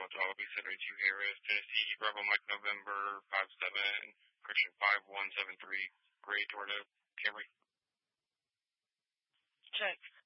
Delta Alpha Center 2 Harris, Tennessee, Bravo Mike November 57, Christian 5173, Gray Tornado, Camry. Check.